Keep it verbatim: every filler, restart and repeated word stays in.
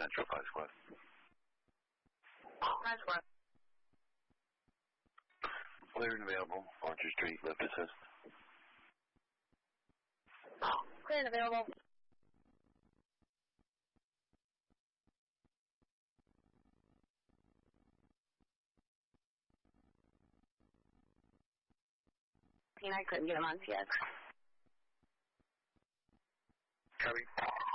Central, five squad. five squad. Clear and available. Orchard Street, lift assist. Clear and available. I couldn't get him on C X. Copy.